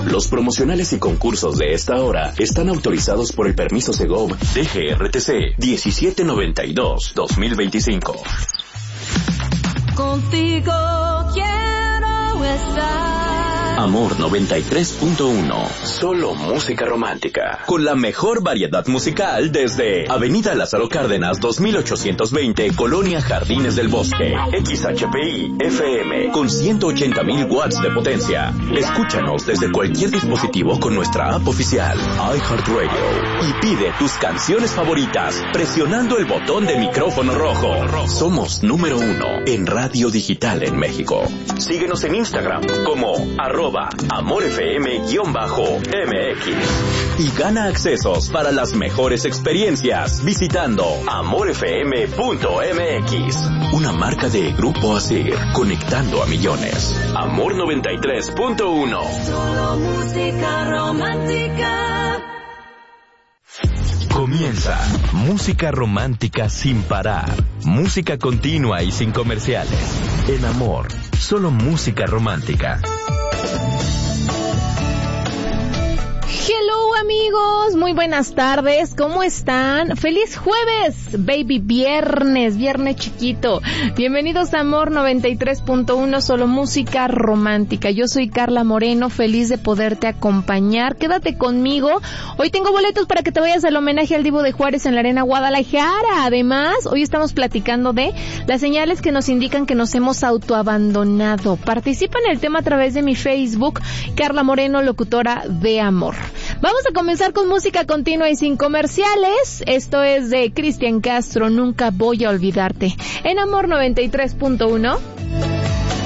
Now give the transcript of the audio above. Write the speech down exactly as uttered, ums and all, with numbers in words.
Los promocionales y concursos de esta hora están autorizados por el permiso Segov D G R T C diecisiete noventa y dos guión dos mil veinticinco. Contigo quiero estar. Amor noventa y tres punto uno. Solo música romántica. Con la mejor variedad musical desde Avenida Lázaro Cárdenas dos mil ochocientos veinte, Colonia Jardines del Bosque. X H P I F M con ciento ochenta mil watts de potencia. Escúchanos desde cualquier dispositivo con nuestra app oficial iHeartRadio y pide tus canciones favoritas presionando el botón de micrófono rojo. Somos número uno en radio digital en México. Síguenos en Instagram como arroba amorfm-mx y gana accesos para las mejores experiencias visitando amorfm punto m x. Una marca de Grupo Asir, conectando a millones. Amor noventa y tres punto uno. Solo música romántica. Comienza Música Romántica sin parar. Música continua y sin comerciales. En Amor, solo música romántica. Hello amigos, muy buenas tardes, ¿cómo están? ¡Feliz jueves! Baby, viernes, viernes chiquito. Bienvenidos a Amor noventa y tres punto uno, solo música romántica. Yo soy Carla Moreno, feliz de poderte acompañar. Quédate conmigo. Hoy tengo boletos para que te vayas al homenaje al Divo de Juárez en la Arena Guadalajara. Además, hoy estamos platicando de las señales que nos indican que nos hemos autoabandonado. Participa en el tema a través de mi Facebook, Carla Moreno, locutora de Amor. Vamos a comenzar con música continua y sin comerciales. Esto es de Cristian Castro, Nunca Voy a Olvidarte. En Amor noventa y tres punto uno.